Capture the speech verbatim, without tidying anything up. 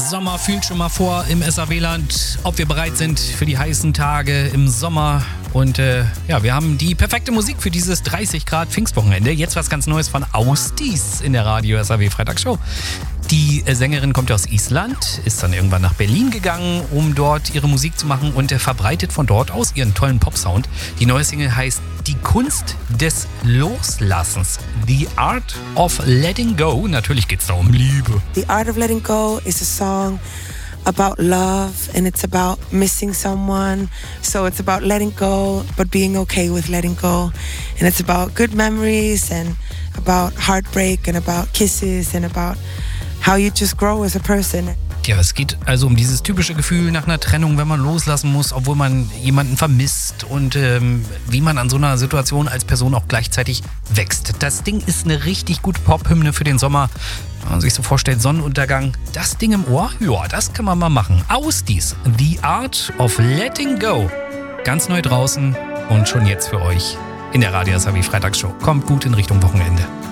Sommer fühlt schon mal vor im S A W-Land, ob wir bereit sind für die heißen Tage im Sommer. Und äh, ja, wir haben die perfekte Musik für dieses dreißig Grad Pfingstwochenende. Jetzt was ganz Neues von Austis in der Radio S A W Freitagsshow. Die äh, Sängerin kommt aus Island, ist dann irgendwann nach Berlin gegangen, um dort ihre Musik zu machen und äh, verbreitet von dort aus ihren tollen Popsound. Die neue Single heißt Die Kunst des Loslassens. The Art of Letting Go. Natürlich geht's da um Liebe. The Art of Letting Go is a song about love, and it's about missing someone. So it's about letting go, but being okay with letting go. And it's about good memories and about heartbreak and about kisses and about how you just grow as a person. Ja, es geht also um dieses typische Gefühl nach einer Trennung, wenn man loslassen muss, obwohl man jemanden vermisst und ähm, wie man an so einer Situation als Person auch gleichzeitig wächst. Das Ding ist eine richtig gute Pop-Hymne für den Sommer. Wenn man sich so vorstellt, Sonnenuntergang, das Ding im Ohr, ja, das kann man mal machen. Austis, The Art of Letting Go. Ganz neu draußen und schon jetzt für euch in der Radio S A W Freitagsshow. Kommt gut in Richtung Wochenende.